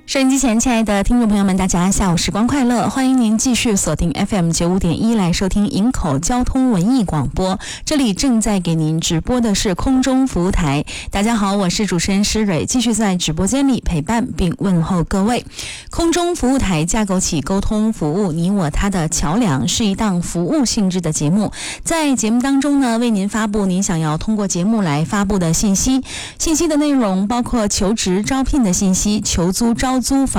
收音机前，亲爱的听众朋友们，大家下午时光快乐！欢迎您继续锁定 FM95.1来收听营口交通文艺广播。这里正在给您直播的是空中服务台。大家好，我是主持人施蕊，继续在直播间里陪伴并问候各位。空中服务台架构起沟通服务你我他的桥梁，是一档服务性质的节目。在节目当中呢，为您发布您想要通过节目来发布的信息。信息的内容包括求职招聘的信息、求租招租